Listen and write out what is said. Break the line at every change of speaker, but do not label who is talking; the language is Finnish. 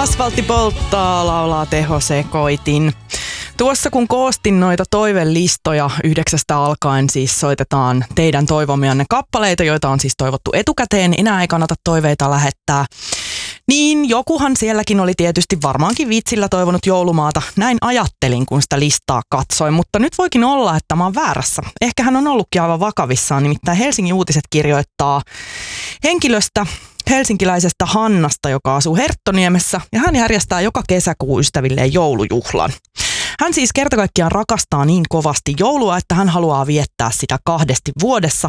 Asfaltti polttaa, laulaa tehosekoitin. Tuossa kun koostin noita toivelistoja 9 alkaen, siis soitetaan teidän toivomianne kappaleita, joita on siis toivottu etukäteen. Enää ei kannata toiveita lähettää. Niin jokuhan sielläkin oli tietysti varmaankin vitsillä toivonut joulumaata. Näin ajattelin, kun sitä listaa katsoin, mutta nyt voikin olla, että mä oon väärässä. Ehkä hän on ollutkin aivan vakavissaan, nimittäin Helsingin Uutiset kirjoittaa henkilöstä, helsinkiläisestä Hannasta, joka asuu Herttoniemessä, ja hän järjestää joka kesäkuu ystävilleen joulujuhlan. Hän siis kerta kaikkiaan rakastaa niin kovasti joulua, että hän haluaa viettää sitä 2 vuodessa,